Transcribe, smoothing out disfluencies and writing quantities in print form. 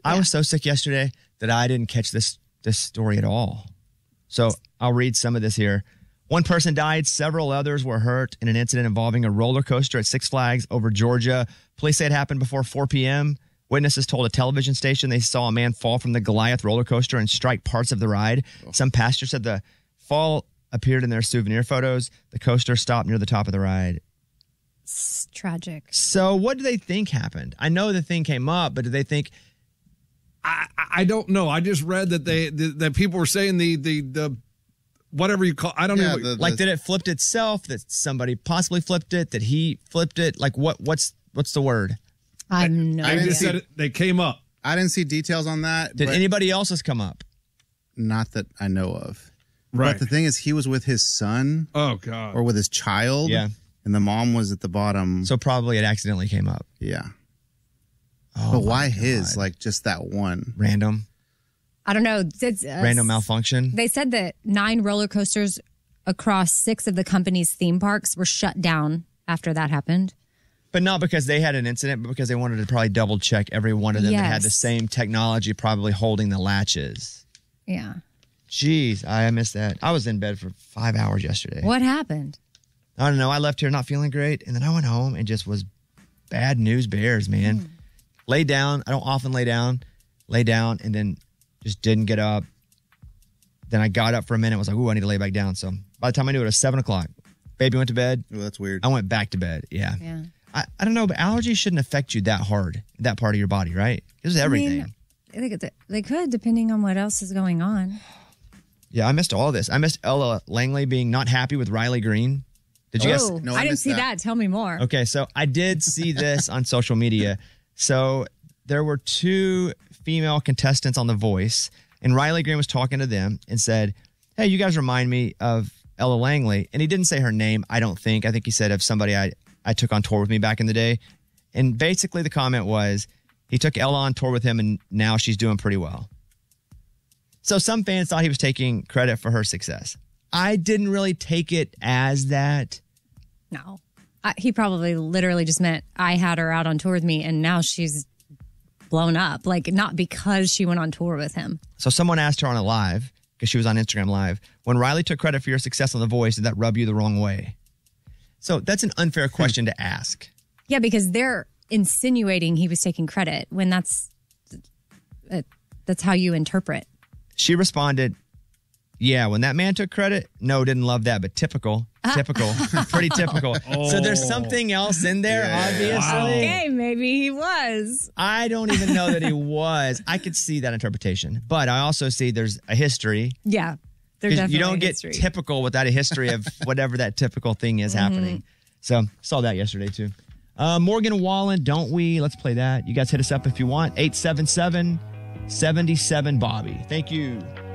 I was so sick yesterday that I didn't catch this story at all. So I'll read some of this here. One person died. Several others were hurt in an incident involving a roller coaster at Six Flags over Georgia. Police say it happened before 4 p.m. Witnesses told a television station they saw a man fall from the Goliath roller coaster and strike parts of the ride. Some passengers said the fall appeared in their souvenir photos. The coaster stopped near the top of the ride. It's tragic. So what do they think happened? I know the thing came up, but do they think... I don't know. I just read that that people were saying the whatever you call, I don't know. Like, did it flipped itself? That somebody possibly flipped it? That he flipped it? Like, what's the word? I have no idea. They just said they came up. I didn't see details on that. Did anybody else's come up? Not that I know of. Right. But the thing is, he was with his son. Oh, God. Or with his child. Yeah. And the mom was at the bottom. So probably it accidentally came up. Yeah. Oh, but why his? Like, just that one? Random. I don't know. Random malfunction. They said that 9 roller coasters across 6 of the company's theme parks were shut down after that happened. But not because they had an incident, but because they wanted to probably double check every one of them that had the same technology probably holding the latches. Yeah. Jeez, I missed that. I was in bed for 5 hours yesterday. What happened? I don't know. I left here not feeling great, and then I went home and just was bad news bears, man. Laid down. I don't often lay down, and then just didn't get up. Then I got up for a minute, was like, ooh, I need to lay back down. So by the time I knew it was 7 o'clock. Baby went to bed. Oh, that's weird. I went back to bed. Yeah. I don't know, but allergies shouldn't affect you that hard, that part of your body, right? It was everything. I mean, they could, depending on what else is going on. Yeah, I missed all this. I missed Ella Langley being not happy with Riley Green. Did you guys? No, I didn't see that. Tell me more. Okay, so I did see this on social media. So there were 2 female contestants on The Voice, and Riley Green was talking to them and said, hey, you guys remind me of Ella Langley. And he didn't say her name, I don't think. I think he said of somebody I took on tour with me back in the day. And basically the comment was, he took Ella on tour with him, and now she's doing pretty well. So some fans thought he was taking credit for her success. I didn't really take it as that. No. He probably literally just meant I had her out on tour with me, and now she's blown up. Like, not because she went on tour with him. So someone asked her on a live, because she was on Instagram Live, when Riley took credit for your success on The Voice, did that rub you the wrong way? So that's an unfair question to ask. Yeah, because they're insinuating he was taking credit when that's how you interpret. She responded, yeah, when that man took credit, no, didn't love that, but typical, pretty typical. So there's something else in there, obviously. Wow. Okay, maybe he was. I don't even know that he was. I could see that interpretation, but I also see there's a history. Yeah, there's definitely you don't a get history. typical without a history of whatever that typical thing is happening. So saw that yesterday too. Morgan Wallen, don't we? Let's play that. You guys hit us up if you want. 877-77-BOBBY. Thank you.